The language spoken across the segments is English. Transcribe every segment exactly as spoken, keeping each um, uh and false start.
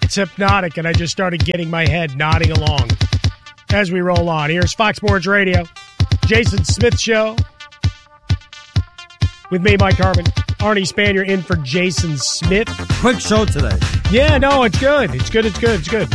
It's hypnotic, and I just started getting my head nodding along as we roll on. Here's Fox Sports Radio, Jason Smith Show, with me, Mike Harmon. Arnie Spanier in for Jason Smith. Quick show today. Yeah, no, it's good. It's good, it's good, it's good.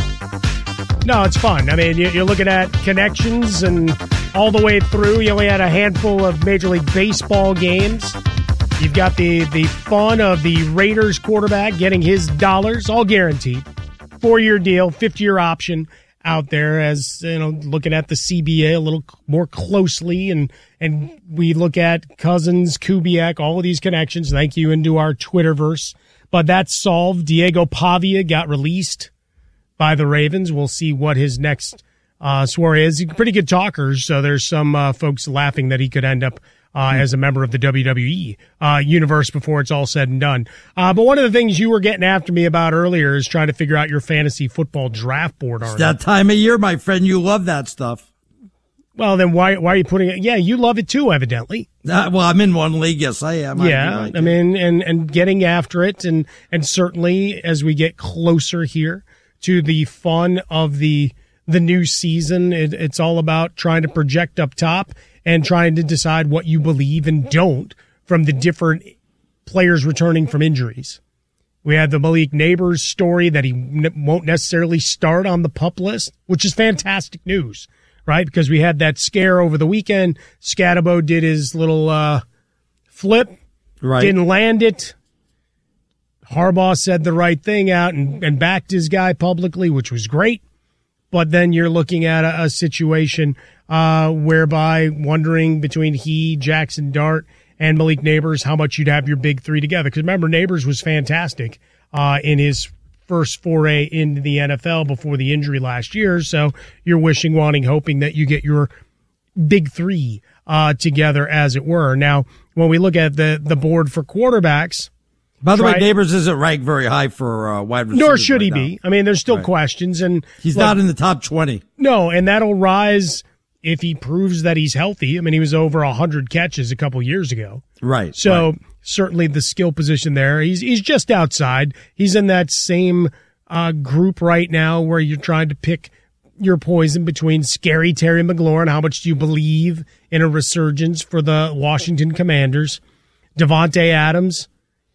No, it's fun. I mean, you're looking at connections and all the way through. You only had a handful of Major League Baseball games. You've got the, the fun of the Raiders quarterback getting his dollars, all guaranteed. Four-year deal, fifty-year option out there as, you know, looking at the C B A a little more closely. And, and we look at Cousins, Kubiak, all of these connections. Thank you into our Twitterverse. But that's solved. Diego Pavia got released by the Ravens. We'll see what his next uh, soiree is. He's a pretty good talker, so there's some uh, folks laughing that he could end up Uh, as a member of the W W E uh, universe before it's all said and done. Uh, but one of the things you were getting after me about earlier is trying to figure out your fantasy football draft board. It's that time of year, my friend. You love that stuff. Well, then why why are you putting it? Yeah, you love it too, evidently. Uh, well, I'm in one league. Yes, I am. Yeah, I, like I mean, and, and getting after it. And, and certainly as we get closer here to the fun of the the new season, it, it's all about trying to project up top and trying to decide what you believe and don't from the different players returning from injuries. We had the Malik Neighbors story that he n- won't necessarily start on the PUP list, which is fantastic news, right? Because we had that scare over the weekend. Scatabo did his little uh, flip, right. Didn't land it. Harbaugh said the right thing out and, and backed his guy publicly, which was great. But then you're looking at a, a situation uh, whereby wondering between he, Jackson Dart, and Malik Neighbors how much you'd have your big three together. Because remember, Neighbors was fantastic uh, in his first foray into the N F L before the injury last year. So you're wishing, wanting, hoping that you get your big three uh, together, as it were. Now, when we look at the, the board for quarterbacks, by the Try, way, Neighbors isn't ranked very high for uh, wide receivers. Nor should right he now. be. I mean, there's still right. questions. And he's look, not in the top twenty. No, and that'll rise if he proves that he's healthy. I mean, he was over one hundred catches a couple years ago. Right. So right. certainly the skill position there. He's he's just outside. He's in that same uh, group right now where you're trying to pick your poison between scary Terry McLaurin. How much do you believe in a resurgence for the Washington Commanders? Devontae Adams.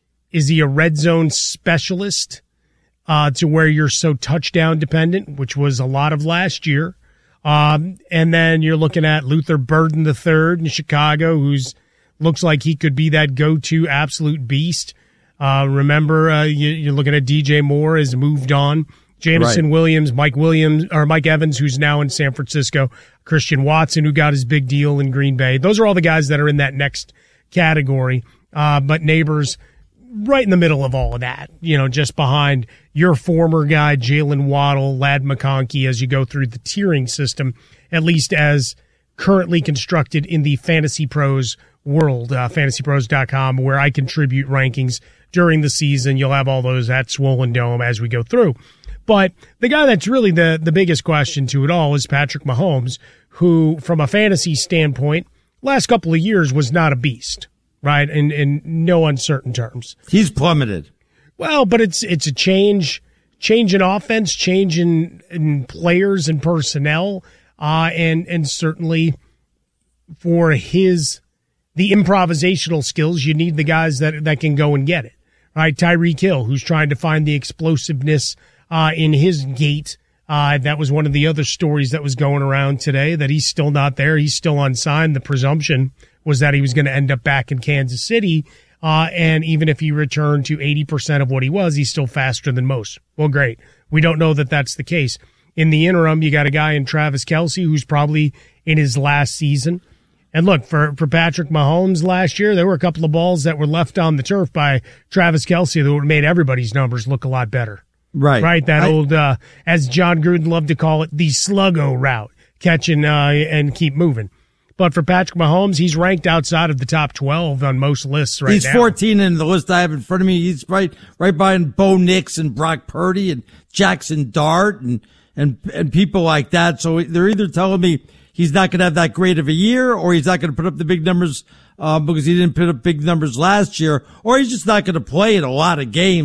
Is he a red zone specialist uh, to where you're so touchdown dependent, which was a lot of last year? Um, and then you're looking at Luther Burden the third in Chicago, who's looks like he could be that go-to absolute beast. Uh, remember, uh, you, you're looking at D J Moore has moved on. Jameson right. Williams, Mike Williams, or Mike Evans, who's now in San Francisco. Christian Watson, who got his big deal in Green Bay. Those are all the guys that are in that next category. Uh, but Neighbors, right in the middle of all of that, you know, just behind your former guy, Jalen Waddle, Ladd McConkey, as you go through the tiering system, at least as currently constructed in the Fantasy Pros world, uh, fantasy pros dot com, where I contribute rankings during the season. You'll have all those at Swollen Dome as we go through. But the guy that's really the, the biggest question to it all is Patrick Mahomes, who, from a fantasy standpoint, last couple of years was not a beast. Right, in, in no uncertain terms. He's plummeted. Well, but it's it's a change, change in offense, change in, in players and personnel, uh, and and certainly for his the improvisational skills, you need the guys that that can go and get it. Right, Tyreek Hill, who's trying to find the explosiveness uh, in his gait. Uh, that was one of the other stories that was going around today, that he's still not there. He's still unsigned. The presumption was that he was going to end up back in Kansas City. Uh, and even if he returned to eighty percent of what he was, he's still faster than most. Well, great. We don't know that that's the case. In the interim, you got a guy in Travis Kelce who's probably in his last season. And look, for, for Patrick Mahomes last year, there were a couple of balls that were left on the turf by Travis Kelce that would have made everybody's numbers look a lot better. Right. Right. That I, old, uh, as John Gruden loved to call it, the sluggo route, catching, uh, and keep moving. But for Patrick Mahomes, he's ranked outside of the top twelve on most lists right he's now. He's fourteen in the list I have in front of me. He's right, right behind Bo Nix and Brock Purdy and Jackson Dart and, and, and people like that. So they're either telling me he's not going to have that great of a year, or he's not going to put up the big numbers, uh, because he didn't put up big numbers last year, or he's just not going to play in a lot of games.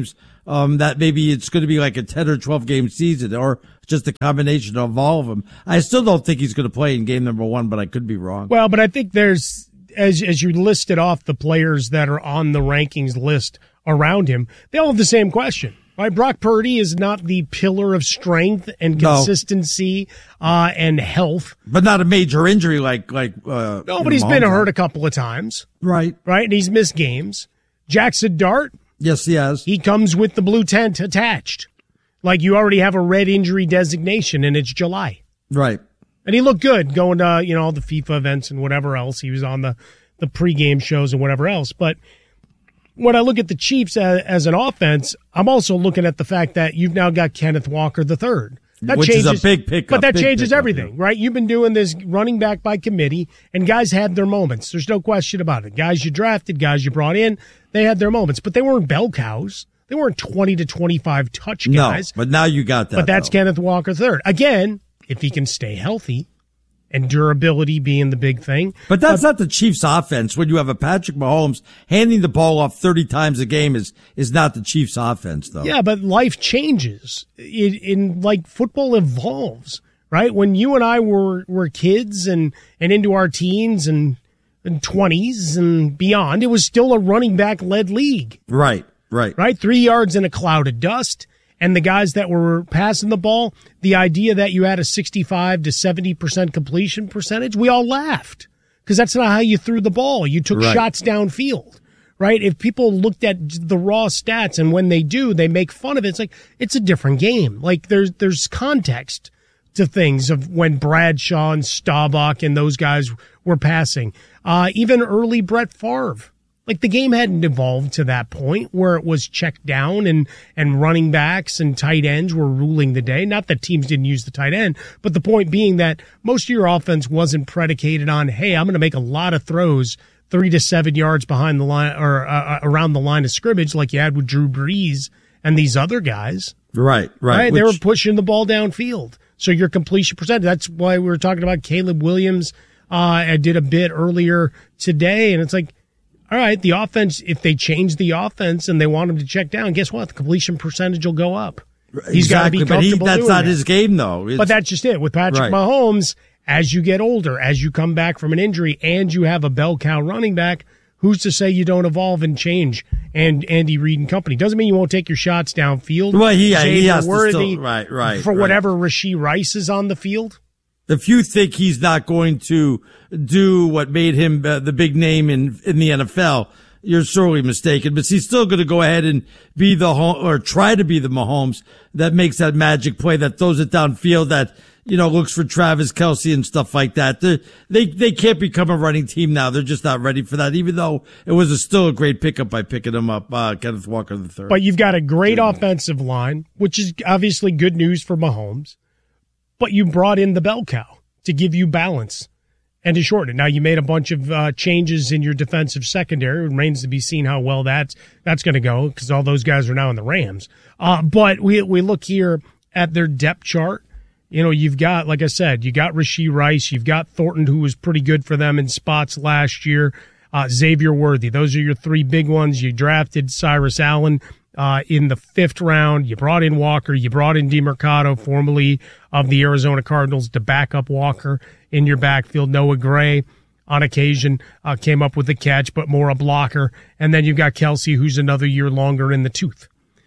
um, that maybe it's going to be like a ten or twelve game season or just a combination of all of them. I still don't think he's going to play in game number one, but I could be wrong. Well, but I think there's, as as you listed off the players that are on the rankings list around him, they all have the same question. Right, Brock Purdy is not the pillar of strength and consistency no. uh, and health, but not a major injury like like. Uh, no, but he's been hurt a couple of times, right? Right, and he's missed games. Jackson Dart, yes, he has. He comes with the blue tent attached, like you already have a red injury designation, and it's July, right? And he looked good going to you know all the FIFA events and whatever else. He was on the the pregame shows and whatever else, but. When I look at the Chiefs as, as an offense, I'm also looking at the fact that you've now got Kenneth Walker the third. That Which changes, is a big pickup. But that big changes pickup, everything, yeah. right? You've been doing this running back by committee, and guys had their moments. There's no question about it. Guys you drafted, guys you brought in, they had their moments. But they weren't bell cows. They weren't twenty to twenty-five touch guys. No, but now you got that. But that's though. Kenneth Walker third. Again, if he can stay healthy, and durability being the big thing. But that's uh, not the Chiefs' offense. When you have a Patrick Mahomes handing the ball off thirty times a game is is not the Chiefs' offense, though. Yeah, but life changes. It, in like football evolves, right? When you and I were were kids and and into our teens and and twenties and beyond, it was still a running back led league. Right, right, right. Three yards in a cloud of dust. And the guys that were passing the ball, the idea that you had a sixty-five to seventy percent completion percentage, we all laughed because that's not how you threw the ball. You took right. shots downfield, right? If people looked at the raw stats and when they do, they make fun of it. It's like, it's a different game. Like there's, there's context to things of when Bradshaw and Staubach and those guys were passing. Uh, even early Brett Favre. Like the game hadn't evolved to that point where it was checked down and, and running backs and tight ends were ruling the day. Not that teams didn't use the tight end, but the point being that most of your offense wasn't predicated on, hey, I'm going to make a lot of throws three to seven yards behind the line or uh, around the line of scrimmage like you had with Drew Brees and these other guys. Right, right. right? Which, they were pushing the ball downfield. So your completion percentage, that's why we were talking about Caleb Williams. Uh, I did a bit earlier today, and it's like, all right, the offense, if they change the offense and they want him to check down, guess what? The completion percentage will go up. He's got to be comfortable but he, that's doing not that. his game, though. It's, but that's just it. With Patrick right. Mahomes, as you get older, as you come back from an injury, and you have a bell cow running back, who's to say you don't evolve and change? And Andy Reid and company doesn't mean you won't take your shots downfield. Well, he, he has Worthy, to still, right, right. For right. whatever Rashee Rice is on the field. If you think he's not going to do what made him uh, the big name in in the N F L, you're sorely mistaken. But he's still going to go ahead and be the or try to be the Mahomes that makes that magic play, that throws it downfield, that you know looks for Travis Kelce and stuff like that. They're, they they can't become a running team now. They're just not ready for that. Even though it was a, still a great pickup by picking him up, uh, Kenneth Walker the third. But you've got a great yeah. offensive line, which is obviously good news for Mahomes. But you brought in the bell cow to give you balance and to shorten it. Now, you made a bunch of uh, changes in your defensive secondary. It remains to be seen how well that's that's going to go because all those guys are now in the Rams. Uh, but we we look here at their depth chart. You know, you've got, like I said, you got Rashee Rice. You've got Thornton, who was pretty good for them in spots last year. Uh, Xavier Worthy. Those are your three big ones. You drafted Cyrus Allen Uh, in the fifth round. You brought in Walker. You brought in DeMercado, formerly of the Arizona Cardinals, to back up Walker in your backfield. Noah Gray, on occasion, uh, came up with a catch, but more a blocker. And then you've got Kelce, who's another year longer in the tooth.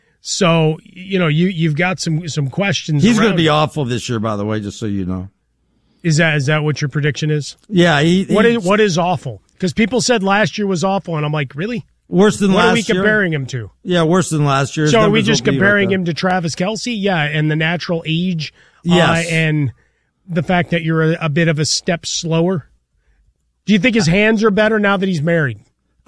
So, you know, you, you've got some, some questions. He's going to be him. awful this year, by the way, just so you know. Is that, is that what your prediction is? Yeah. He, what is, what is awful? Because people said last year was awful, and I'm like, really? Worse than what last year? What are we comparing year? him to? Yeah, worse than last year. So are we just comparing like him to Travis Kelce? Yeah, and the natural age yes. uh, and the fact that you're a, a bit of a step slower? Do you think his hands are better now that he's married?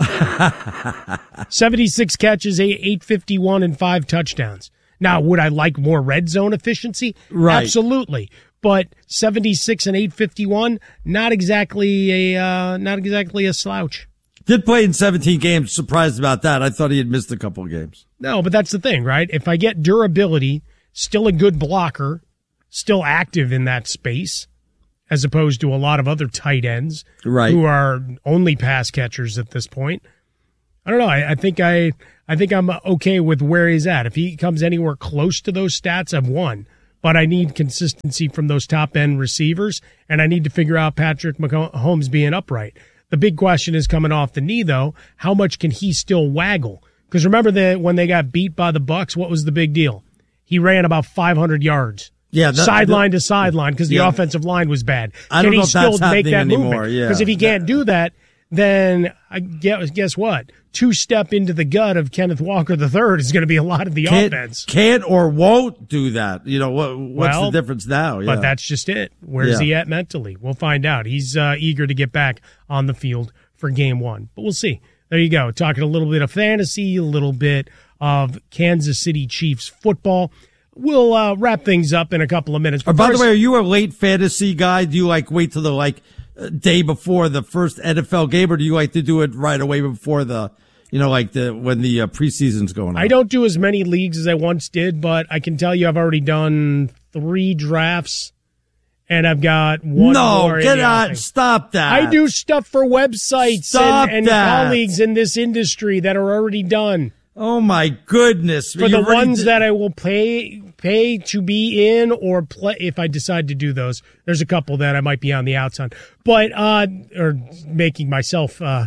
seventy-six catches, eight fifty-one, and five touchdowns. Now, would I like more red zone efficiency? Right. Absolutely. But seventy-six and eight fifty-one, not exactly a uh, not exactly a slouch. Did play in seventeen games. Surprised about that. I thought he had missed a couple of games. No, but that's the thing, right? If I get durability, still a good blocker, still active in that space, as opposed to a lot of other tight ends right. who are only pass catchers at this point. I don't know. I, I think I I think I'm okay with where he's at. If he comes anywhere close to those stats, I've won. But I need consistency from those top-end receivers, and I need to figure out Patrick Mahomes being upright. The big question is coming off the knee, though, how much can he still waggle? Because remember that when they got beat by the Bucs, what was the big deal? He ran about five hundred yards. Yeah, that, sideline that, to sideline because the yeah. offensive line was bad. I Can don't know he if still that's make that happening movement? anymore. Because Yeah. if he can't do that, then I guess, guess what? Two step into the gut of Kenneth Walker the third is going to be a lot of the can't, offense. Can't or won't do that. You know what? What's well, the difference now? Yeah. But that's just it. Where's Yeah. he at mentally? We'll find out. He's uh, eager to get back on the field for game one, but we'll see. There you go. Talking a little bit of fantasy, a little bit of Kansas City Chiefs football. We'll uh, wrap things up in a couple of minutes. Or by first, the way, are you a late fantasy guy? Do you like wait till the like uh, day before the first N F L game, or do you like to do it right away before the, you know, like the when the uh, preseason's going on? I don't do as many leagues as I once did, but I can tell you I've already done three drafts, and I've got one No, more. get in the out! offing. Stop that! I do stuff for websites Stop and, and that. colleagues in this industry that are already done. Oh my goodness! For You the already ones did- that I will pay pay to be in or play, if I decide to do those, there's a couple that I might be on the outs on, but uh, or making myself uh,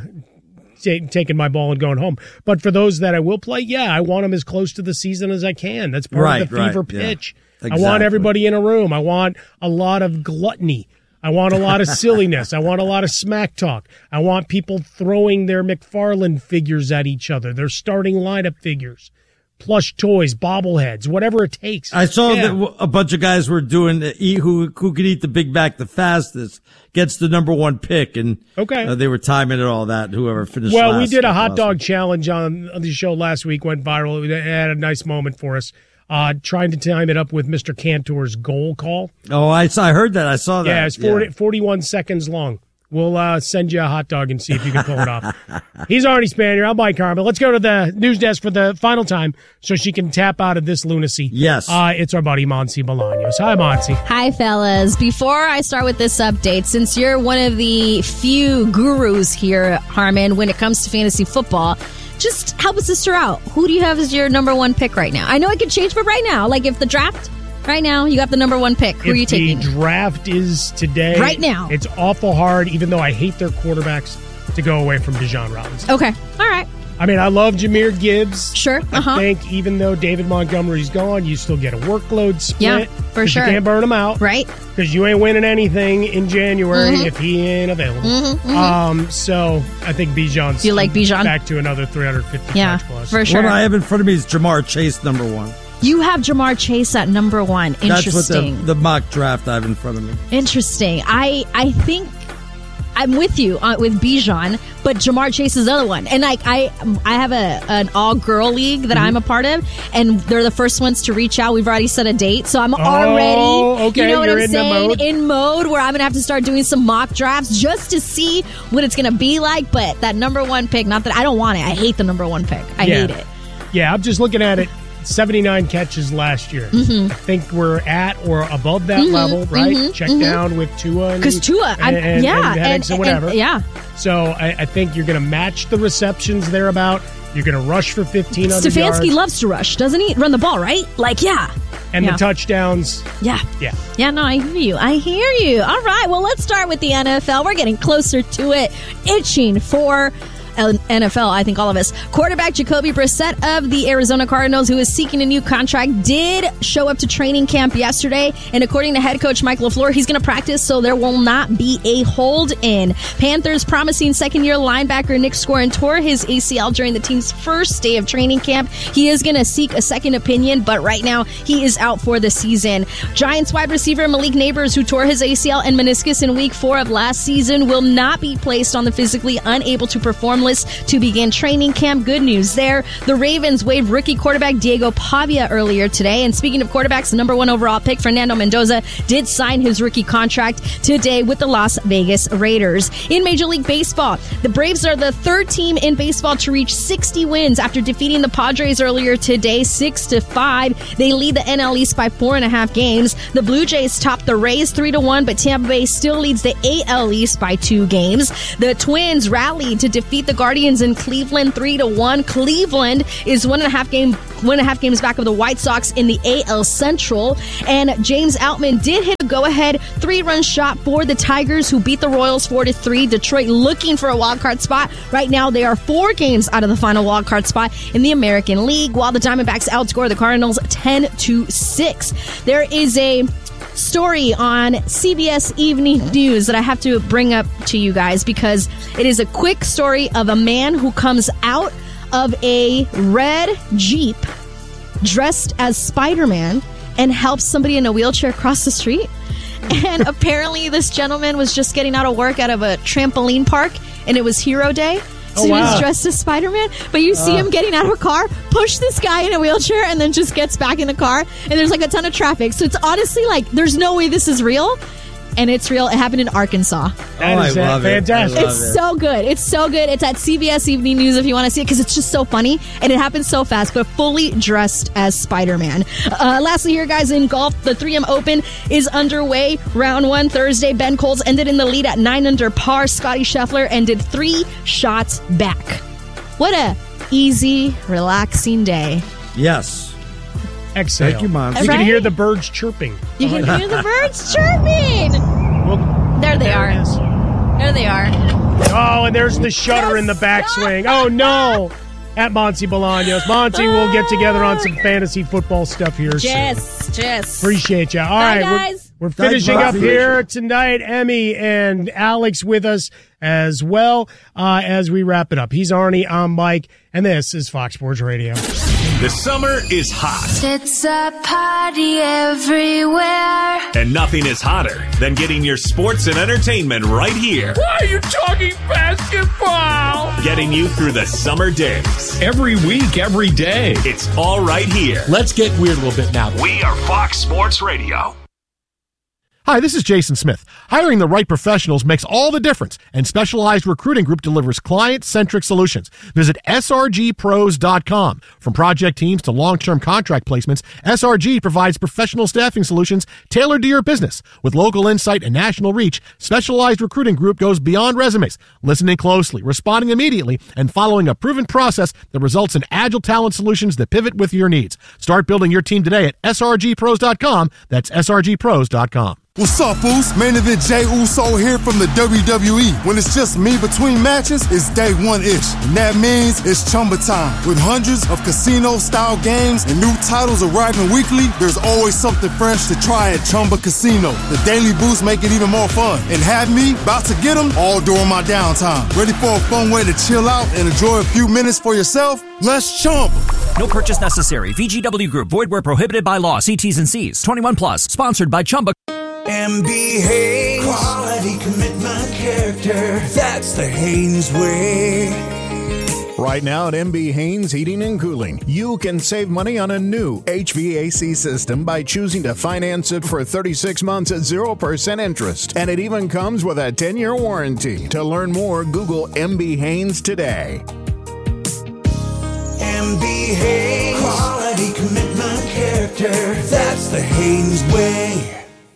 t- taking my ball and going home. But for those that I will play, yeah, I want them as close to the season as I can. That's part Right, of the fever right, yeah. pitch. I Exactly. want everybody in a room. I want a lot of gluttony. I want a lot of silliness. I want a lot of smack talk. I want people throwing their McFarlane figures at each other, their starting lineup figures, plush toys, bobbleheads, whatever it takes. I saw Yeah. that a bunch of guys were doing uh, eat who who could eat the Big Mac the fastest gets the number one pick, and Okay. uh, they were timing it all that. Whoever finished. Well, we last did a was hot awesome. dog challenge on, on the show last week, went viral. It had a nice moment for us. Uh, trying to time it up with Mister Cantor's goal call. Oh, I saw, I heard that. I saw that. Yeah, it's forty, forty-one seconds long. We'll uh, send you a hot dog and see if you can pull it off. He's Arnie Spanier. I'm Mike Carmen. Let's go to the news desk for the final time so she can tap out of this lunacy. Yes. Uh, it's our buddy Monsi Bolaños. Hi, Monsi. Hi, fellas. Before I start with this update, since you're one of the few gurus here, Harmon, when it comes to fantasy football, just help a sister out. Who do you have as your number one pick right now? I know it could change, but right now, like if the draft, right now, you got the number one pick. Who if are you taking? the draft is today, Right now. it's awful hard, even though I hate their quarterbacks, to go away from Bijan Robinson. Okay. All right. I mean, I love Jahmyr Gibbs. Sure. I Uh-huh. think even though David Montgomery's gone, you still get a workload split. Yeah, for 'cause sure. You can't burn him out. Right. Because you ain't winning anything in January Mhm. if he ain't available. Mhm, mhm. Um, so I think Bijan's Do you like Bijan? back to another three hundred fifty Yeah, catch plus. for sure. What I have in front of me is Jamar Chase, number one. You have Jamar Chase at number one. That's what the, Interesting. the mock draft I have in front of me. Interesting. I I think I'm with you uh, with Bijan, but Jamar Chase is the other one. And like I I have a an all girl league that Mm-hmm. I'm a part of, and they're the first ones to reach out. We've already set a date, so I'm already okay, you know what you're I'm in the saying mode. in mode where I'm gonna have to start doing some mock drafts just to see what it's gonna be like. But that number one pick, not that I don't want it. I hate the number one pick. I Yeah. hate it. Yeah, I'm just looking at it. seventy-nine catches last year. Mm-hmm. I think we're at or above that level, right? mhm, Check mhm. down with Tua. Because Tua, and, I'm, and, yeah, and headaches and, and- whatever. and- yeah. So I, I think you're going to match the receptions thereabout. You're going to rush for fifteen hundred yards. Stefanski loves to rush, doesn't he? Run the ball, right? Like, yeah. And Yeah. the touchdowns. Yeah. Yeah. Yeah, no, I hear you. I hear you. All right, well, let's start with the N F L. We're getting closer to it. Itching for N F L, I think all of us. Quarterback Jacoby Brissett of the Arizona Cardinals, who is seeking a new contract, did show up to training camp yesterday. And according to head coach Mike LaFleur, he's going to practice, so there will not be a hold in. Panthers promising second-year linebacker Nick Scorin tore his A C L during the team's first day of training camp. He is going to seek a second opinion, but right now he is out for the season. Giants wide receiver Malik Neighbors, who tore his A C L and meniscus in week four of last season, will not be placed on the physically unable to perform list to begin training camp. Good news there. The Ravens waived rookie quarterback Diego Pavia earlier today. And speaking of quarterbacks, the number one overall pick, Fernando Mendoza, did sign his rookie contract today with the Las Vegas Raiders. In Major League Baseball, the Braves are the third team in baseball to reach sixty wins after defeating the Padres earlier today, six to five. They lead the N L East by four and a half games. The Blue Jays top the Rays three to one, but Tampa Bay still leads the A L East by two games. The Twins rallied to defeat the the Guardians in Cleveland three to one. Cleveland is one and a half game one and a half games back of the White Sox in the A L Central. And James Outman did hit a go-ahead three-run shot for the Tigers, who beat the Royals four to three. Detroit looking for a wild card spot. Right now, they are four games out of the final wild card spot in the American League, while the Diamondbacks outscore the Cardinals ten to six. There is a story on C B S Evening News that I have to bring up to you guys because it is a quick story of a man who comes out of a red Jeep dressed as Spider-Man and helps somebody in a wheelchair cross the street. And apparently this gentleman was just getting out of work out of a trampoline park, and it was Hero Day. So oh, wow. He was dressed as Spider-Man, but you see uh. him getting out of a car, push this guy in a wheelchair, and then just gets back in the car, and there's like a ton of traffic. So it's honestly like, there's no way this is real. And it's real. It happened in Arkansas. That oh, is I love fantastic. It. It's it. so good. It's so good. It's at C B S Evening News if you want to see it, because it's just so funny. And it happens so fast, but fully dressed as Spider-Man. Uh, lastly here, guys, in golf, the three M Open is underway. Round one Thursday. Ben Coles ended in the lead at nine under par. Scotty Scheffler ended three shots back. What a easy, relaxing day. Yes. Exhale. Thank you, Mom. You right? can hear the birds chirping. You can hear the birds chirping. Well, there they there are. There they are. Oh, and there's the shutter in the backswing. Oh, no. At Monty Bolaños. Monty, we'll get together on some fantasy football stuff here yes, soon. Yes, Appreciate you. All Bye, right, guys. We're, we're finishing up here tonight. Emmy and Alex with us as well uh, as we wrap it up. He's Arnie, I'm Mike, and this is Fox Sports Radio. The summer is hot. It's a party everywhere. And nothing is hotter than getting your sports and entertainment right here. Why are you talking basketball? Getting you through the summer days. Every week, every day. It's all right here. Let's get weird a little bit now. We are Fox Sports Radio. Hi, this is Jason Smith. Hiring the right professionals makes all the difference, and Specialized Recruiting Group delivers client-centric solutions. Visit S R G pros dot com. From project teams to long-term contract placements, S R G provides professional staffing solutions tailored to your business. With local insight and national reach, Specialized Recruiting Group goes beyond resumes, listening closely, responding immediately, and following a proven process that results in agile talent solutions that pivot with your needs. Start building your team today at S R G pros dot com. That's S R G pros dot com. What's up, Foos? Main Event Jey Uso here from the W W E. When it's just me between matches, it's day one-ish. And that means it's Chumba time. With hundreds of casino-style games and new titles arriving weekly, there's always something fresh to try at Chumba Casino. The daily boosts make it even more fun. And have me about to get them all during my downtime. Ready for a fun way to chill out and enjoy a few minutes for yourself? Let's Chumba. No purchase necessary. V G W Group. Void where prohibited by law. See T's and C's. twenty-one plus. Sponsored by Chumba. M B Haynes. Quality, commitment, character. That's the Haynes way. Right now at M B Haynes Heating and Cooling, you can save money on a new H V A C system by choosing to finance it for thirty-six months at zero percent interest. And it even comes with a ten-year warranty. To learn more, Google M B Haynes today. M B Haynes. Quality, commitment, character. That's the Haynes way.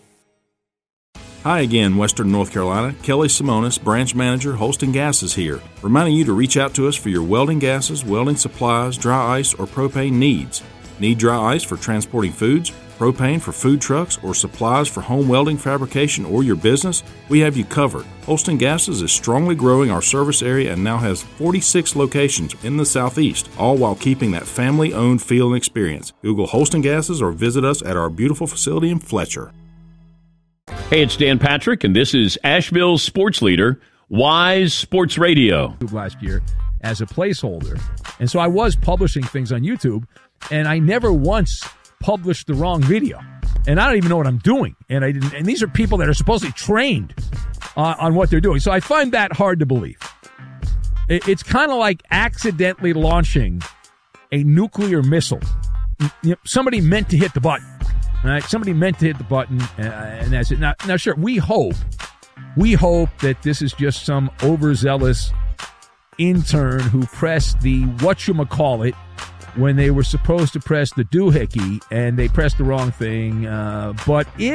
Hi again, Western North Carolina. Kelly Simonis, Branch Manager, Holston Gases here, reminding you to reach out to us for your welding gases, welding supplies, dry ice, or propane needs. Need dry ice for transporting foods, propane for food trucks, or supplies for home welding fabrication or your business? We have you covered. Holston Gases is strongly growing our service area and now has forty-six locations in the Southeast, all while keeping that family-owned feel and experience. Google Holston Gases or visit us at our beautiful facility in Fletcher. Hey, it's Dan Patrick, and this is Asheville's sports leader, Wise Sports Radio. Last year as a placeholder. And so I was publishing things on YouTube, and I never once published the wrong video. And I don't even know what I'm doing. And I didn't. And these are people that are supposedly trained uh, on what they're doing. So I find that hard to believe. It, it's kind of like accidentally launching a nuclear missile. You know, somebody meant to hit the button. All right, somebody meant to hit the button, uh, and that's it. Now, now, sure, we hope, we hope that this is just some overzealous intern who pressed the whatchamacallit when they were supposed to press the doohickey, and they pressed the wrong thing. Uh, but if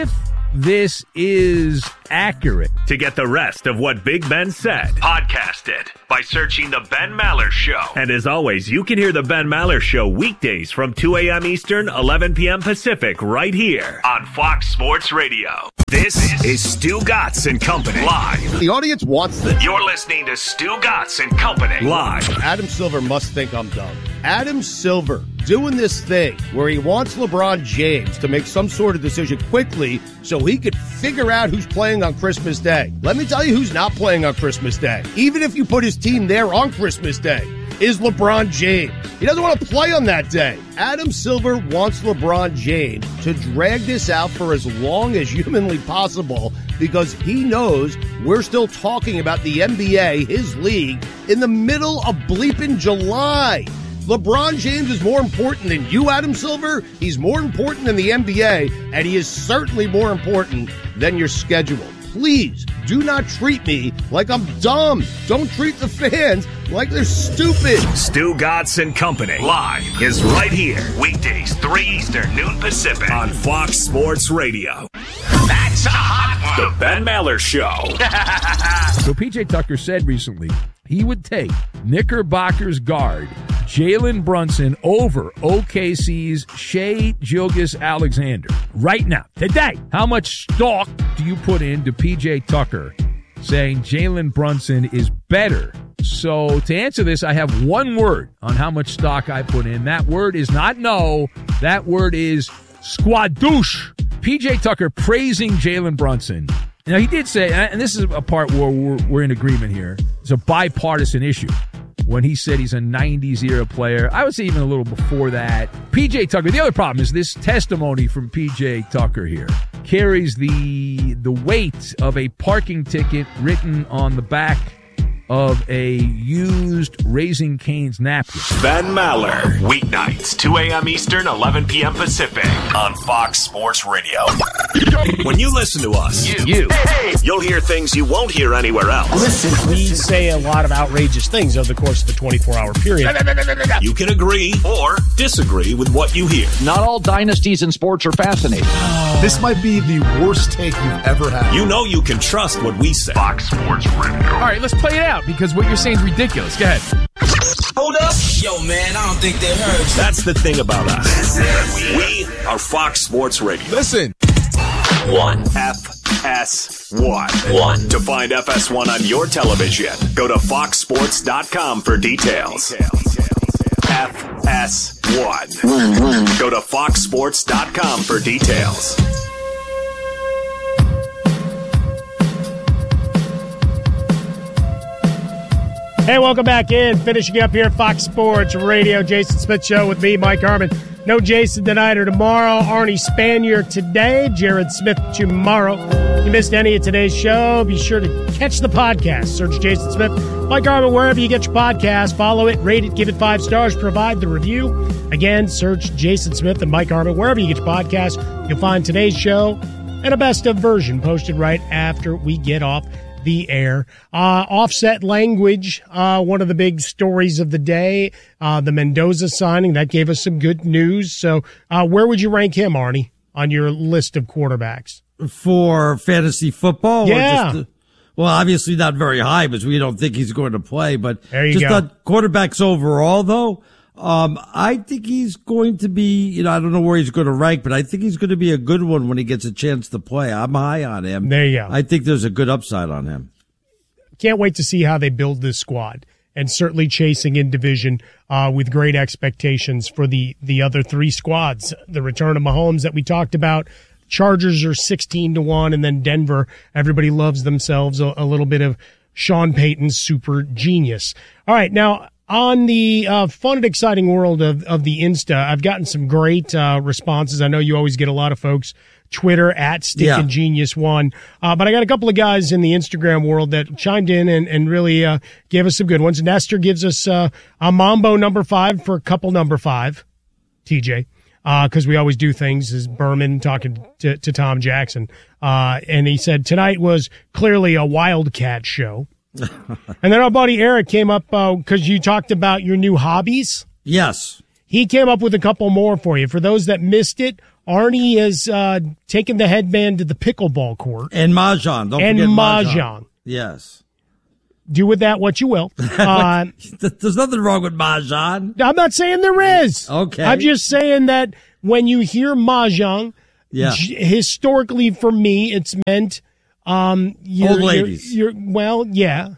this is accurate. To get the rest of what Big Ben said, podcast it by searching The Ben Maller Show. And as always, you can hear The Ben Maller Show weekdays from two a.m. Eastern, eleven p.m. Pacific, right here on Fox Sports Radio. This is Stu Gatz and Company live. The audience wants this. You're listening to Stu Gatz and Company live. Adam Silver must think I'm dumb. Adam Silver doing this thing where he wants LeBron James to make some sort of decision quickly so he could figure out who's playing on Christmas Day. Let me tell you who's not playing on Christmas Day. Even if you put his team there on Christmas Day, is LeBron James. He doesn't want to play on that day. Adam Silver wants LeBron James to drag this out for as long as humanly possible because he knows we're still talking about the N B A, his league, in the middle of bleeping July. LeBron James is more important than you, Adam Silver. He's more important than the N B A, and he is certainly more important than your schedule. Please do not treat me like I'm dumb. Don't treat the fans like they're stupid. Stu Gatz and Company live is right here. Weekdays, three Eastern, noon Pacific on Fox Sports Radio. That's a hot one. The Ben Maller Show. So P J Tucker said recently he would take Knickerbockers guard Jalen Brunson over O K C's Shai Gilgeous-Alexander. Right now, today, how much stock do you put into P J Tucker saying Jalen Brunson is better? So to answer this, I have one word on how much stock I put in. That word is not no. That word is squadouche. P J Tucker praising Jalen Brunson. Now, he did say, and this is a part where we're, we're in agreement here, it's a bipartisan issue. When he said he's a nineties era player, I would say even a little before that. P J Tucker, the other problem is this testimony from P J Tucker here carries the the weight of a parking ticket written on the back of a used Raising Cane's napkin. Ben Maller, weeknights, two a.m. Eastern, eleven p.m. Pacific on Fox Sports Radio. When you listen to us, you, you you'll hear things you won't hear anywhere else. Listen, we say a lot of outrageous things over the course of the twenty-four hour period. You can agree or disagree with what you hear. Not all dynasties in sports are fascinating. This might be the worst take you've ever had. You know you can trust what we say. Fox Sports Radio. All right, let's play it out because what you're saying is ridiculous. Go ahead. Hold up. Yo, man, I don't think they heard you. That's the thing about us. We are Fox Sports Radio. Listen. One. F S one. One. To find F S one on your television, go to fox sports dot com for details. F S one. Go to fox sports dot com for details. Hey, welcome back in. Finishing up here at Fox Sports Radio. Jason Smith Show with me, Mike Harmon. No Jason tonight or tomorrow. Arnie Spanier today. Jared Smith tomorrow. If you missed any of today's show, be sure to catch the podcast. Search Jason Smith. Mike Harmon, wherever you get your podcast. Follow it, rate it, give it five stars, provide the review. Again, search Jason Smith and Mike Harmon. Wherever you get your podcast, you'll find today's show and a best-of version posted right after we get off the air. Uh, offset language, uh, one of the big stories of the day, uh, the Mendoza signing, that gave us some good news. So, uh, where would you rank him, Arnie, on your list of quarterbacks? For fantasy football? Yeah. Or just, uh, well, obviously not very high because we don't think he's going to play, but there you just go. on quarterbacks overall, though, um, I think he's going to be, you know, I don't know where he's going to rank, but I think he's going to be a good one when he gets a chance to play. I'm high on him. There you go. I think there's a good upside on him. Can't wait to see how they build this squad, and certainly chasing in division uh, with great expectations for the, the other three squads. The return of Mahomes that we talked about. Chargers are sixteen to one, and then Denver, everybody loves themselves a, a little bit of Sean Payton's super genius. All right, now, on the uh, fun and exciting world of, of the Insta, I've gotten some great uh, responses. I know you always get a lot of folks. Twitter at Stick yeah. and Genius One. Uh, but I got a couple of guys in the Instagram world that chimed in and, and really uh, gave us some good ones. Nestor gives us uh, a Mambo number five for couple number five, T J, because uh, we always do things as Berman talking to, to Tom Jackson. Uh, and he said, tonight was clearly a Wildcat show. And then our buddy Eric came up because uh, you talked about your new hobbies. Yes. He came up with a couple more for you. For those that missed it, Arnie has uh, taken the headband to the pickleball court. And Mahjong. Don't and forget Mahjong. Mahjong. Yes. Do with that what you will. Uh, There's nothing wrong with Mahjong. I'm not saying there is. Okay. I'm just saying that when you hear Mahjong, yeah. g- historically for me, it's meant um, you're, old ladies. You're, you're, well, yeah.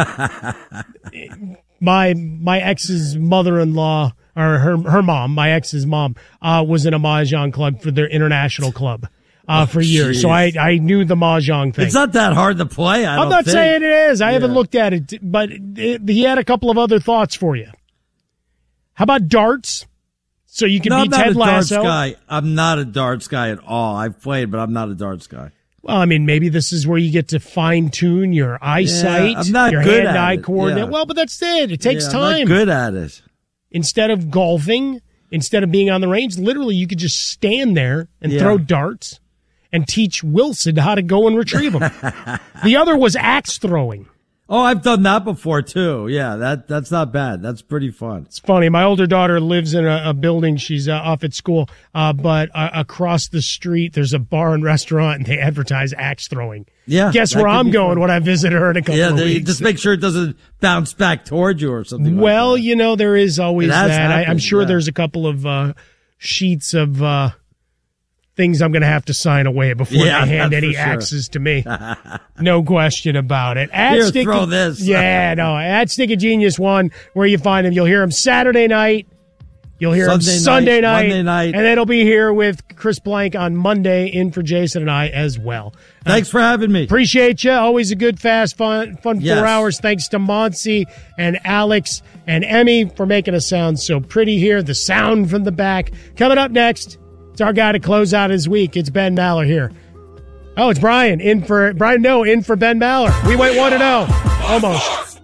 my my ex's mother-in-law, or her her mom, my ex's mom, uh, was in a Mahjong club for their international club. Uh, Oh, for years, geez. so I I knew the Mahjong thing. It's not that hard to play. I I'm don't not think. saying it is. I Yeah. haven't looked at it, but it, he had a couple of other thoughts for you. How about darts? So you can no, be I'm not Ted a darts Lasso. guy. I'm not a darts guy at all. I've played, but I'm not a darts guy. Well, I mean, maybe this is where you get to fine tune your eyesight, Yeah, I'm not your good hand-eye at it. coordinate. Yeah. Well, but that's it. It takes Yeah, time. I'm not good at it. Instead of golfing, instead of being on the range, literally you could just stand there and Yeah. throw darts and teach Wilson how to go and retrieve them. The other was axe throwing. Oh, I've done that before too. Yeah, that that's not bad. That's pretty fun. It's funny. My older daughter lives in a, a building. She's uh, off at school, uh, but uh, across the street there's a bar and restaurant, and they advertise axe throwing. Yeah, Guess that where could I'm be going fun. when I visit her in a couple Yeah, of they, weeks. just make sure it doesn't bounce back towards you or something. Well, like you know, there is always It has that. I, I'm happened, sure yeah. there's a couple of uh, sheets of uh, things I'm going to have to sign away before Yeah, they hand that's any for sure. axes to me. No question about it. At Here, Sticky- throw this. Yeah, no. At Sticky Genius One, where you find him, you'll hear him Saturday night. You'll hear him Sunday night, Sunday night, Monday night. and then he'll be here with Chris Blank on Monday, in for Jason and I as well. Thanks for having me. Appreciate you. Always a good, fast, fun, fun Yes. four hours. Thanks to Monsi and Alex and Emmy for making us sound so pretty here. The sound from the back. Coming up next, it's our guy to close out his week. It's Ben Maller here. Oh, it's Brian in for Brian. No, in for Ben Maller. We went one to zero, almost.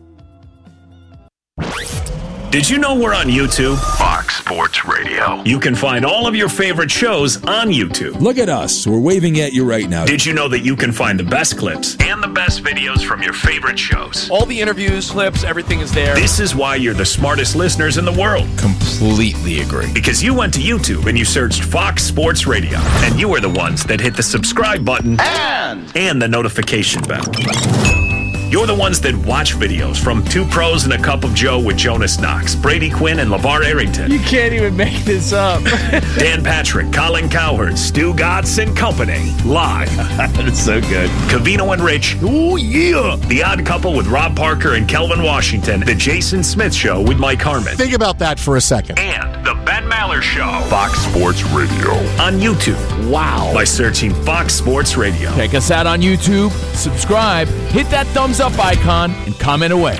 Did you know we're on YouTube? Fox Sports Radio. You can find all of your favorite shows on YouTube. Look at us. We're waving at you right now. Did you know that you can find the best clips and the best videos from your favorite shows? All the interviews, clips, everything is there. This is why you're the smartest listeners in the world. Completely agree. Because you went to YouTube and you searched Fox Sports Radio, and you were the ones that hit the subscribe button and, and the notification bell. You're the ones that watch videos from Two Pros and a Cup of Joe with Jonas Knox, Brady Quinn, and LeVar Arrington. You can't even make this up. Dan Patrick, Colin Cowherd, Stu Gatz and Company. Live. That's so good. Cavino and Rich. Ooh, yeah. The Odd Couple with Rob Parker and Kelvin Washington. The Jason Smith Show with Mike Harmon. Think about that for a second. And The Ben Maller Show. Fox Sports Radio. On YouTube. Wow. By searching Fox Sports Radio. Check us out on YouTube, subscribe, hit that thumbs up icon, and comment away.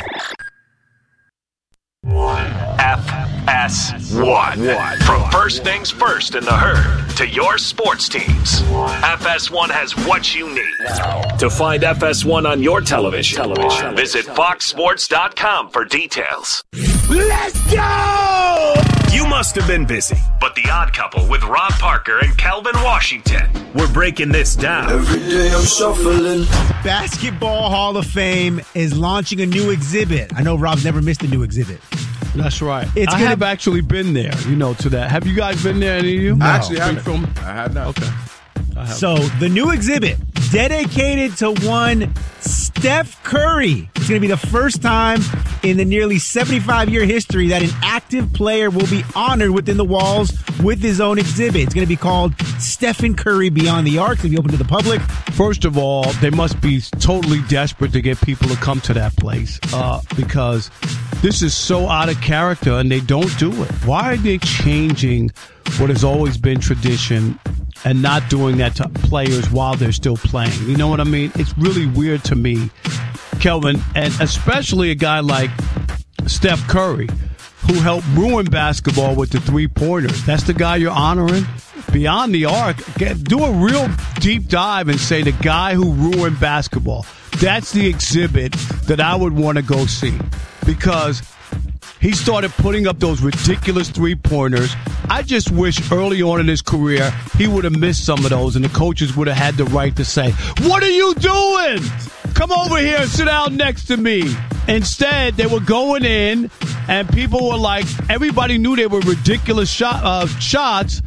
F S one. From First Things First in the Herd to your sports teams. F S one has what you need. To find F S one on your television, television. visit fox sports dot com for details. Let's go! You must have been busy, but The Odd Couple with Rob Parker and Kelvin Washington. We're breaking this down. Every day I'm shuffling. Basketball Hall of Fame is launching a new exhibit. I know Rob's never missed a new exhibit. That's right. It's I gonna- have actually been there, you know, to that. Have you guys been there, any of you? No. I Actually, actually haven't. From, I have not. Okay. I have. So the new exhibit dedicated to one Steph Curry. It's going to be the first time in the nearly seventy-five year history that an active player will be honored within the walls with his own exhibit. It's going to be called Stephen Curry Beyond the Arc. It's going to be open to the public. First of all, they must be totally desperate to get people to come to that place uh, because this is so out of character and they don't do it. Why are they changing what has always been tradition and not doing that to players while they're still playing? You know what I mean? It's really weird to me, Kelvin, and especially a guy like Steph Curry, who helped ruin basketball with the three-pointers. That's the guy you're honoring? Beyond the Arc, get, do a real deep dive and say the guy who ruined basketball. That's the exhibit that I would want to go see because he started putting up those ridiculous three-pointers. I just wish early on in his career he would have missed some of those and the coaches would have had the right to say, "What are you doing? Come over here and sit down next to me." Instead, they were going in and people were like, everybody knew they were ridiculous shot, uh, shots,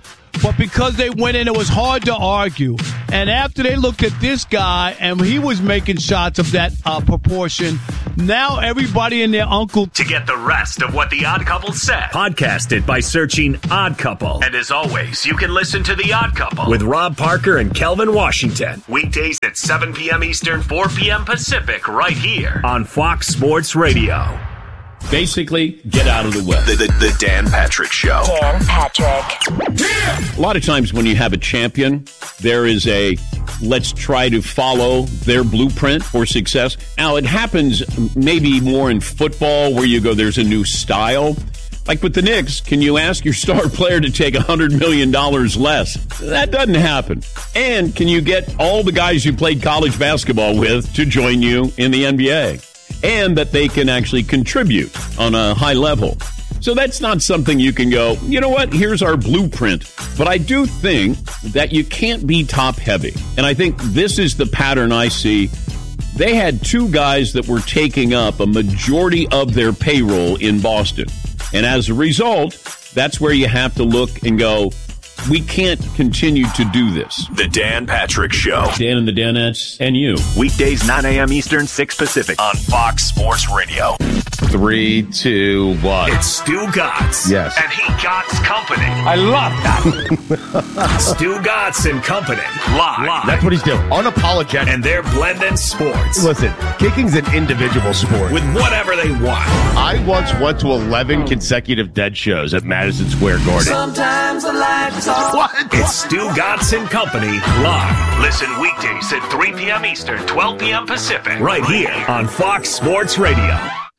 but because they went in, it was hard to argue. And after they looked at this guy, and he was making shots of that uh, proportion, now everybody and their uncle. To get the rest of what The Odd Couple said, podcast it by searching Odd Couple. And as always, you can listen to The Odd Couple with Rob Parker and Kelvin Washington. Weekdays at seven p.m. Eastern, four p.m. Pacific, right here on Fox Sports Radio. Basically, get out of the way. The, the, the Dan Patrick Show. Dan Patrick. A lot of times when you have a champion, there is a let's try to follow their blueprint for success. Now, it happens maybe more in football where you go, there's a new style. Like with the Knicks, can you ask your star player to take one hundred million dollars less? That doesn't happen. And can you get all the guys you played college basketball with to join you in the N B A? And that they can actually contribute on a high level. So that's not something you can go, you know what, here's our blueprint. But I do think that you can't be top heavy. And I think this is the pattern I see. They had two guys that were taking up a majority of their payroll in Boston. And as a result, that's where you have to look and go, we can't continue to do this. The Dan Patrick Show. Dan and the Danettes and you. Weekdays, nine a.m. Eastern, six Pacific on Fox Sports Radio. Three, two, one. It's Stu Gotts. Yes. And he Gotts Company. I love that. Stu Gotts and Company. Live. Live. That's what he's doing. Unapologetic. And they're blending sports. Listen, kicking's an individual sport. With whatever they want. I once went to eleven consecutive dead shows at Madison Square Garden. Sometimes I like to talk. What? It's Stu Gotts and Company live. Listen weekdays at three p.m. Eastern, twelve p.m. Pacific. Right here on Fox Sports Radio.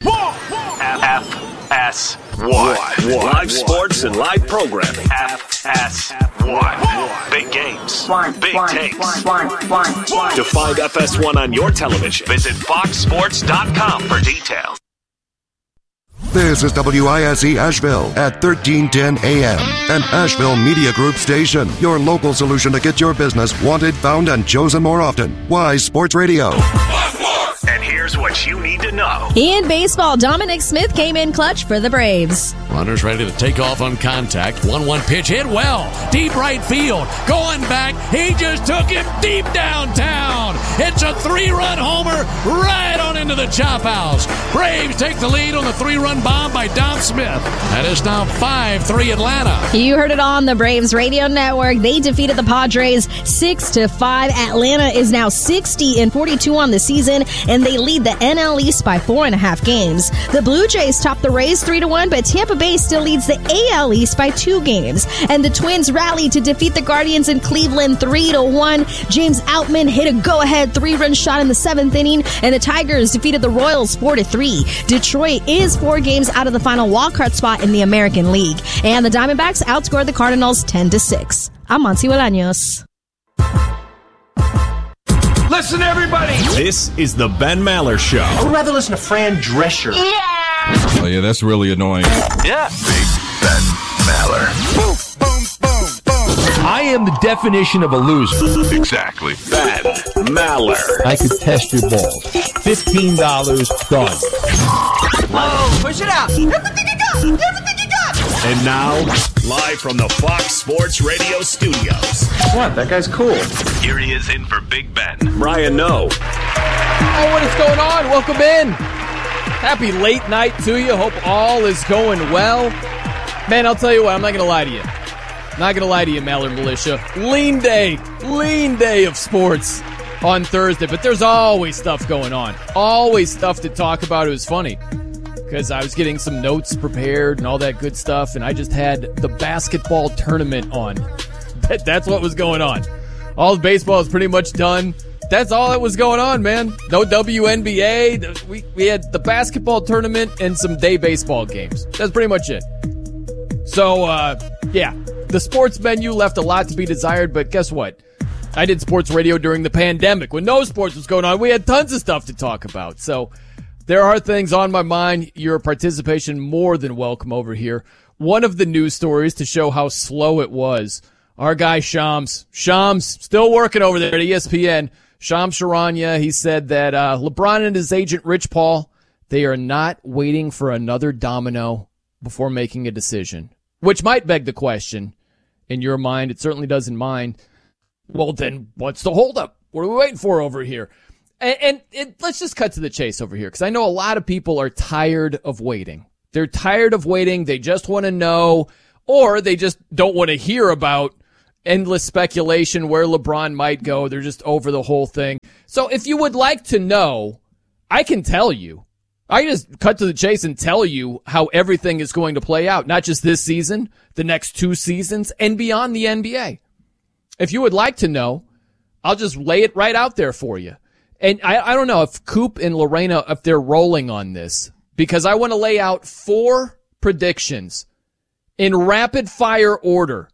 F S one. Live sports and live programming. F S one. Big games. Big takes. To find F S one on your television, visit fox sports dot com for details. This is W I S E Asheville at thirteen ten A M, an Asheville Media Group station. Your local solution to get your business wanted, found, and chosen more often. Wise Sports Radio. And here's what you need to know. In baseball, Dominic Smith came in clutch for the Braves. Runners ready to take off on contact. one one pitch hit well. Deep right field. Going back. He just took him deep downtown. It's a three-run homer right on into the chop house. Braves take the lead on the three-run bomb by Dom Smith. That is now five three Atlanta. You heard it on the Braves radio network. They defeated the Padres six to five. Atlanta is now sixty and forty-two on the season, and they lead the N L East by four and a half games. The Blue Jays top the Rays three to one, but Tampa Bay still leads the A L East by two games. And the Twins rallied to defeat the Guardians in Cleveland three to one. James Outman hit a go-ahead three-run shot in the seventh inning, and the Tigers defeated the Royals four to three. Detroit is four games out of the final wildcard spot in the American League, and the Diamondbacks outscored the Cardinals ten to six. I'm Monty Bolaños. Listen, everybody. This is the Ben Maller Show. I would rather listen to Fran Drescher. Oh, yeah, that's really annoying. Yeah. Big Ben Maller. Boom, boom, boom, boom. I am the definition of a loser. Exactly. Ben Maller. I could test your balls. fifteen dollars, done. Whoa, push it out. Everything you got. Everything you got. And now, live from the Fox Sports Radio studios. What? That guy's cool. Here he is in for Big Ben. Brian Noe. Oh, what is going on? Welcome in. Happy late night to you. Hope all is going well. Man, I'll tell you what, I'm not going to lie to you. Not going to lie to you, Maller Militia. Lean day. Lean day of sports on Thursday. But there's always stuff going on. Always stuff to talk about. It was funny because I was getting some notes prepared and all that good stuff, and I just had the basketball tournament on. That, that's what was going on. All the baseball is pretty much done. That's all that was going on, man. No W N B A. We, we had the basketball tournament and some day baseball games. That's pretty much it. So, uh, yeah, the sports menu left a lot to be desired, but guess what? I did sports radio during the pandemic. When no sports was going on, we had tons of stuff to talk about. So there are things on my mind. Your participation more than welcome over here. One of the news stories to show how slow it was, our guy Shams. Shams, still working over there at E S P N. Shams Charania, he said that uh, LeBron and his agent Rich Paul, they are not waiting for another domino before making a decision. Which might beg the question, in your mind. It certainly does in mine. Well, then what's the holdup? What are we waiting for over here? And, and it, let's just cut to the chase over here, because I know a lot of people are tired of waiting. They're tired of waiting. They just want to know, or they just don't want to hear about endless speculation where LeBron might go. They're just over the whole thing. So if you would like to know, I can tell you. I just cut to the chase and tell you how everything is going to play out, not just this season, the next two seasons, and beyond the N B A. If you would like to know, I'll just lay it right out there for you. And I, I don't know if Coop and Lorena, if they're rolling on this, because I want to lay out four predictions in rapid fire order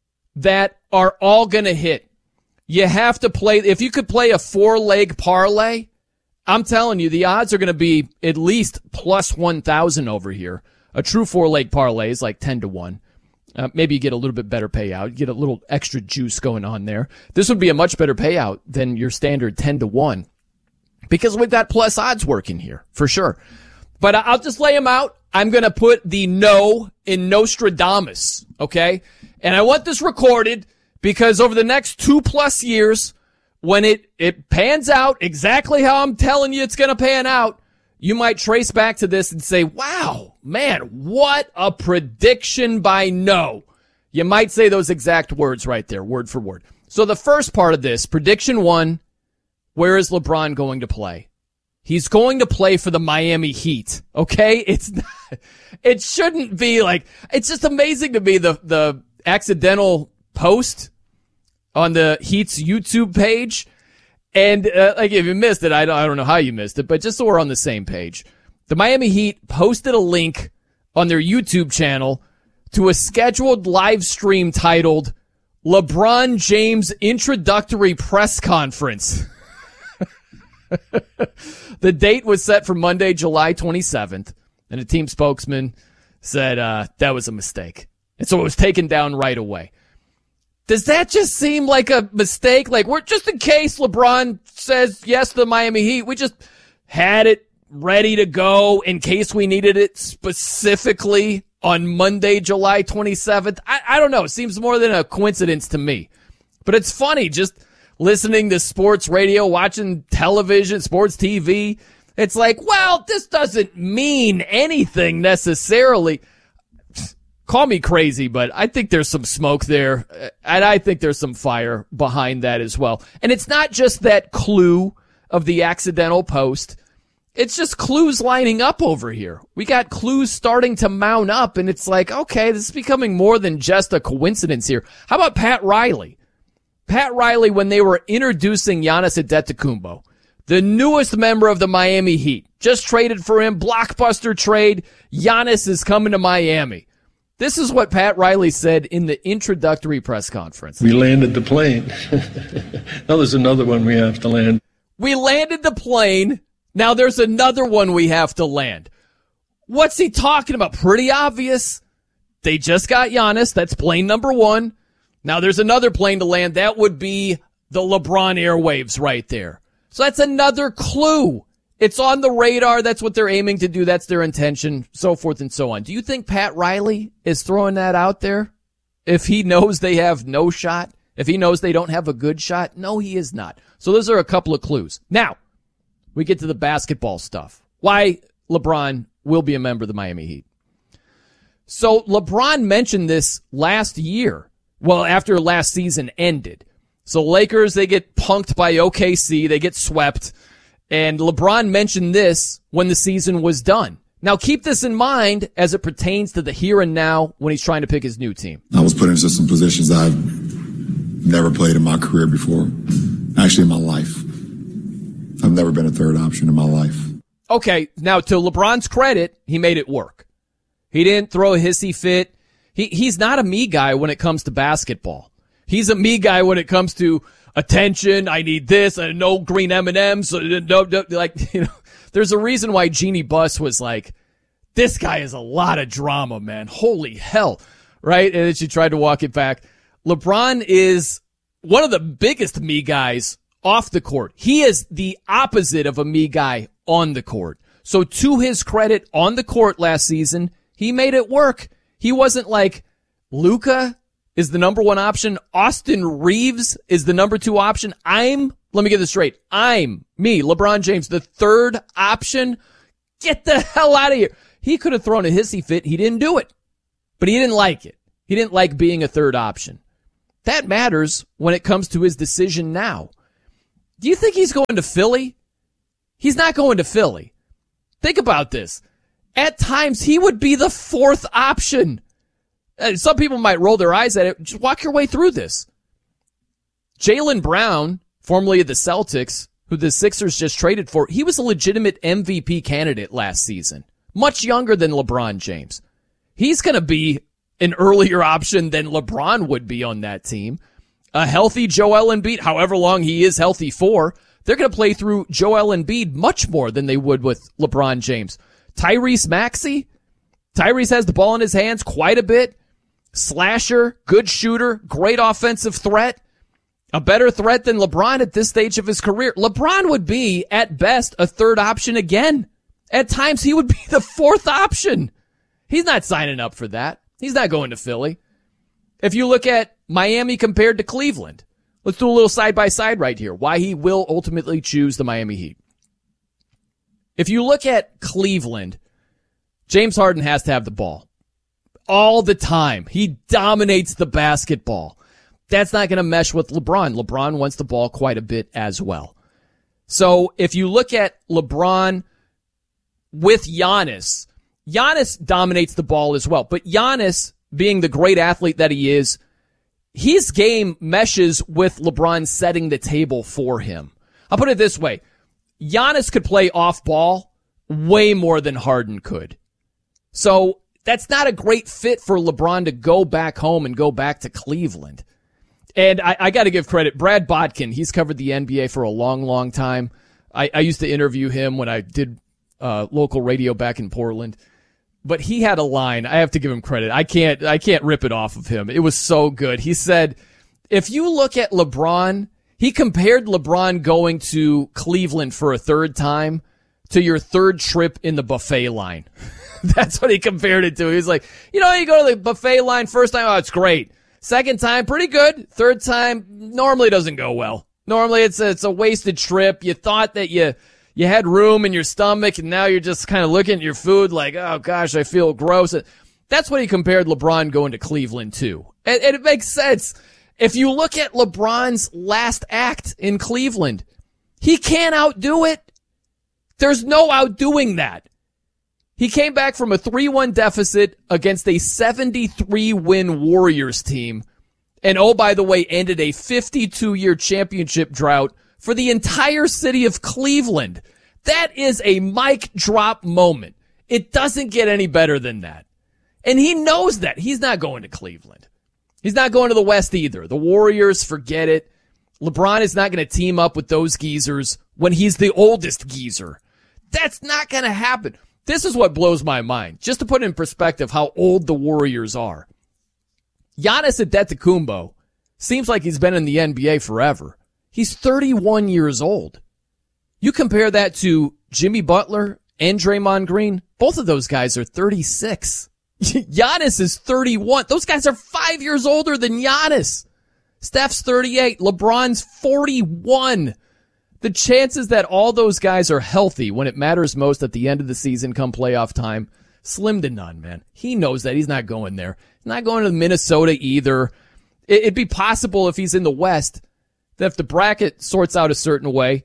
that are all going to hit. You have to play, if you could play a four leg parlay, I'm telling you, the odds are going to be at least plus one thousand over here. A true four-leg parlay is like ten to one. Uh, maybe you get a little bit better payout. You get a little extra juice going on there. This would be a much better payout than your standard ten to one because we've got plus odds working here, for sure. But I'll just lay them out. I'm going to put the no in Nostradamus, okay? And I want this recorded because over the next two-plus years, when it, it pans out exactly how I'm telling you it's going to pan out, you might trace back to this and say, wow, man, what a prediction by no. You might say those exact words right there, word for word. So the first part of this, prediction one, where is LeBron going to play? He's going to play for the Miami Heat, okay? It's not, it shouldn't be like, it's just amazing to me the, the accidental post on the Heat's YouTube page. And, uh, like, if you missed it, I don't, I don't know how you missed it, but just so we're on the same page. The Miami Heat posted a link on their YouTube channel to a scheduled live stream titled LeBron James Introductory Press Conference. The date was set for Monday, July twenty-seventh, and a team spokesman said, uh, that was a mistake. And so it was taken down right away. Does that just seem like a mistake? Like, we're just in case LeBron says yes to the Miami Heat, we just had it ready to go in case we needed it specifically on Monday, July twenty-seventh. I, I don't know. It seems more than a coincidence to me. But it's funny just listening to sports radio, watching television, sports T V. It's like, well, this doesn't mean anything necessarily. Call me crazy, but I think there's some smoke there, and I think there's some fire behind that as well. And it's not just that clue of the accidental post. It's just clues lining up over here. We got clues starting to mount up, and it's like, okay, this is becoming more than just a coincidence here. How about Pat Riley? Pat Riley, when they were introducing Giannis Antetokounmpo, the newest member of the Miami Heat, just traded for him, blockbuster trade, Giannis is coming to Miami. This is what Pat Riley said in the introductory press conference. We landed the plane. Now there's another one we have to land. We landed the plane. Now there's another one we have to land. What's he talking about? Pretty obvious. They just got Giannis. That's plane number one. Now there's another plane to land. That would be the LeBron airwaves right there. So that's another clue. It's on the radar. That's what they're aiming to do. That's their intention, so forth and so on. Do you think Pat Riley is throwing that out there? If he knows they have no shot? If he knows they don't have a good shot? No, he is not. So those are a couple of clues. Now, we get to the basketball stuff. Why LeBron will be a member of the Miami Heat. So LeBron mentioned this last year. Well, after last season ended. So Lakers, they get punked by O K C. They get swept. And LeBron mentioned this when the season was done. Now, keep this in mind as it pertains to the here and now when he's trying to pick his new team. I was put into some positions I've never played in my career before. Actually, in my life. I've never been a third option in my life. Okay, now to LeBron's credit, he made it work. He didn't throw a hissy fit. He He's not a me guy when it comes to basketball. He's a me guy when it comes to attention, I need this, and no green M and M's. No, no, like, you know, there's a reason why Jeannie Buss was like, this guy is a lot of drama, man. Holy hell. Right? And then she tried to walk it back. LeBron is one of the biggest me guys off the court. He is the opposite of a me guy on the court. So to his credit, on the court last season, he made it work. He wasn't like Luka is the number one option. Austin Reeves is the number two option. I'm, let me get this straight. I'm, me, LeBron James, the third option. Get the hell out of here. He could have thrown a hissy fit. He didn't do it. But he didn't like it. He didn't like being a third option. That matters when it comes to his decision now. Do you think he's going to Philly? He's not going to Philly. Think about this. At times, he would be the fourth option. Some people might roll their eyes at it. Just walk your way through this. Jaylen Brown, formerly of the Celtics, who the Sixers just traded for, he was a legitimate M V P candidate last season. Much younger than LeBron James. He's going to be an earlier option than LeBron would be on that team. A healthy Joel Embiid, however long he is healthy for, they're going to play through Joel Embiid much more than they would with LeBron James. Tyrese Maxey, Tyrese has the ball in his hands quite a bit. Slasher, good shooter, great offensive threat. A better threat than LeBron at this stage of his career. LeBron would be, at best, a third option again. At times, he would be the fourth option. He's not signing up for that. He's not going to Philly. If you look at Miami compared to Cleveland, let's do a little side-by-side right here. Why he will ultimately choose the Miami Heat. If you look at Cleveland, James Harden has to have the ball all the time. He dominates the basketball. That's not going to mesh with LeBron. LeBron wants the ball quite a bit as well. So if you look at LeBron with Giannis, Giannis dominates the ball as well. But Giannis, being the great athlete that he is, his game meshes with LeBron setting the table for him. I'll put it this way. Giannis could play off ball way more than Harden could. So that's not a great fit for LeBron to go back home and go back to Cleveland. And I, I got to give credit. Brad Botkin, he's covered the N B A for a long, long time. I, I used to interview him when I did uh, local radio back in Portland. But he had a line. I have to give him credit. I can't, I can't rip it off of him. It was so good. He said, if you look at LeBron, he compared LeBron going to Cleveland for a third time to your third trip in the buffet line. That's what he compared it to. He's like, you know, you go to the buffet line first time, oh, it's great. Second time, pretty good. Third time, normally doesn't go well. Normally it's a, it's a wasted trip. You thought that you, you had room in your stomach and now you're just kind of looking at your food like, oh gosh, I feel gross. That's what he compared LeBron going to Cleveland to. And, and it makes sense. If you look at LeBron's last act in Cleveland, he can't outdo it. There's no outdoing that. He came back from a three one deficit against a seventy-three win Warriors team. And oh, by the way, ended a fifty-two year championship drought for the entire city of Cleveland. That is a mic drop moment. It doesn't get any better than that. And he knows that. He's not going to Cleveland. He's not going to the West either. The Warriors, forget it. LeBron is not going to team up with those geezers when he's the oldest geezer. That's not going to happen. This is what blows my mind. Just to put in perspective how old the Warriors are. Giannis Antetokounmpo seems like he's been in the N B A forever. He's thirty-one years old. You compare that to Jimmy Butler and Draymond Green. Both of those guys are thirty-six. Giannis is thirty-one. Those guys are five years older than Giannis. Steph's thirty-eight. LeBron's forty-one. The chances that all those guys are healthy when it matters most at the end of the season come playoff time, slim to none, man. He knows that. He's not going there. He's not going to Minnesota either. It'd be possible if he's in the West that if the bracket sorts out a certain way,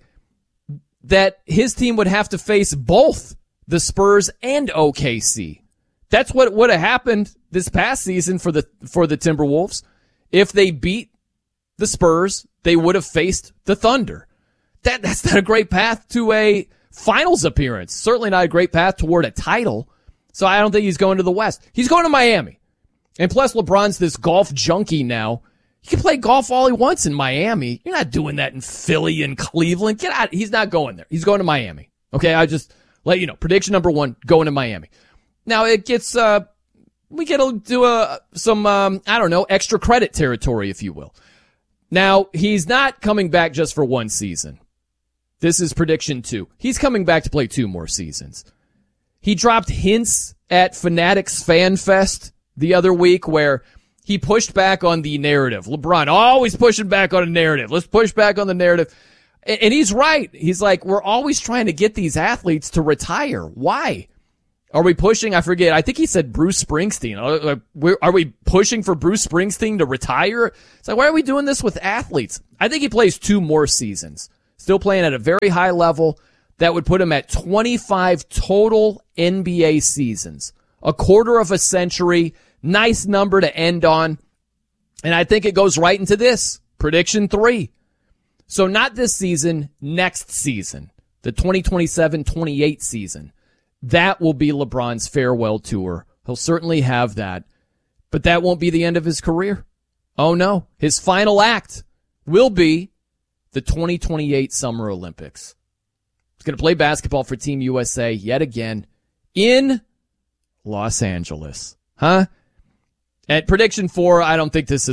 that his team would have to face both the Spurs and O K C. That's what would have happened this past season for the for the Timberwolves. If they beat the Spurs, they would have faced the Thunder. That that's not a great path to a finals appearance. Certainly not a great path toward a title. So I don't think he's going to the West. He's going to Miami. And plus LeBron's this golf junkie now. He can play golf all he wants in Miami. You're not doing that in Philly and Cleveland. Get out. He's not going there. He's going to Miami. Okay, I just let you know. Prediction number one, going to Miami. Now it gets, uh, we get to do a, some, um, I don't know, extra credit territory, if you will. Now, he's not coming back just for one season. This is prediction two. He's coming back to play two more seasons. He dropped hints at Fanatics Fan Fest the other week where he pushed back on the narrative. LeBron always pushing back on a narrative. Let's push back on the narrative. And he's right. He's like, we're always trying to get these athletes to retire. Why? Are we pushing? I forget. I think he said Bruce Springsteen. Are we pushing for Bruce Springsteen to retire? It's like, why are we doing this with athletes? I think he plays two more seasons. Still playing at a very high level. That would put him at twenty-five total N B A seasons. A quarter of a century. Nice number to end on. And I think it goes right into this. Prediction three. So not this season, next season. The twenty twenty-seven twenty-eight season. That will be LeBron's farewell tour. He'll certainly have that. But that won't be the end of his career. Oh no. His final act will be the twenty twenty-eight Summer Olympics. He's going to play basketball for Team U S A yet again in Los Angeles. Huh? At prediction four, I don't think this is